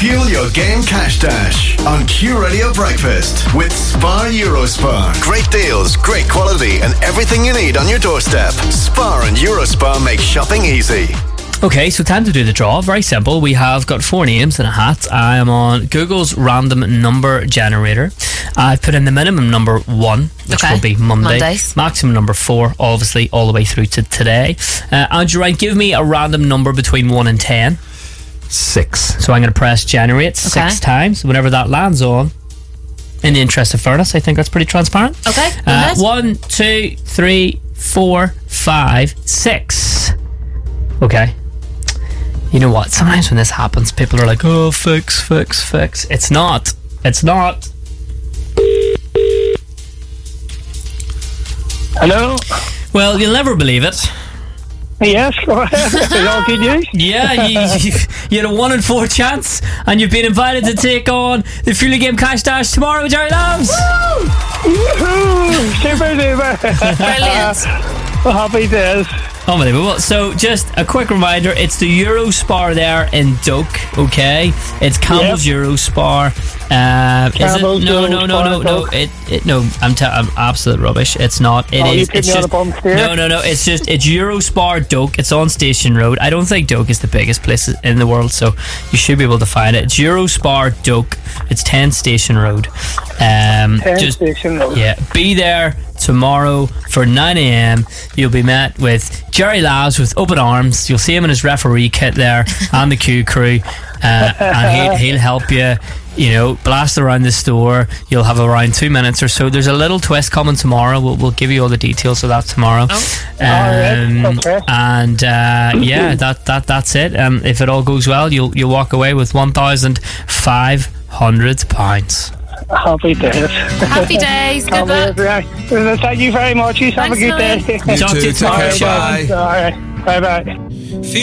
Fuel your game cash dash on Q Radio Breakfast with Spar Eurospar. Great deals, great quality, and everything you need on your doorstep. Spar and Eurospar make shopping easy. Okay, so time to do the draw. Very simple. We have got 4 names in a hat. I am on Google's random number generator. I've put in the minimum number 1, which will be Mondays. Maximum number 4, obviously, all the way through to today. Andrew, right, give me a random number between 1 and 10. 6. So I'm going to press generate 6 times. Whenever that lands on, in the interest of fairness, I think that's pretty transparent. Okay. 1, 2, 3, 4, 5, 6. Okay. You know what? Sometimes when this happens, people are like, oh, fix. It's not. Hello? Well, you'll never believe it. Yes, go ahead. Is all good news? Yeah, you had a 1 in 4 chance, and you've been invited to take on the Fuel Your Game Cash Dash tomorrow with Jerry Lambs. Woohoo! Super duper. Brilliant. Happy days. Unbelievable. So, just a quick reminder, it's the Eurospar there in Doak, okay? It's Campbell's Eurospar. Is it? No. I'm absolute rubbish. It's not. It's just no. It's Eurospar Doak. It's on Station Road. I don't think Doak is the biggest place in the world, so you should be able to find it. It's Eurospar Doak. It's 10 Station Road. 10 Station Road. Yeah, be there tomorrow for 9 a.m. You'll be met with Jerry Labs with open arms. You'll see him in his referee kit there and the Q crew, and he'll help you, blast around the store. You'll have around 2 minutes or so. There's a little twist coming tomorrow. We'll give you all the details of that tomorrow. Okay. And that's it. If it all goes well, you'll walk away with £1,500. Happy days. Happy days. Good luck. Thank you very much. You have a good day. Talk to you tomorrow. Bye. All right. Bye-bye.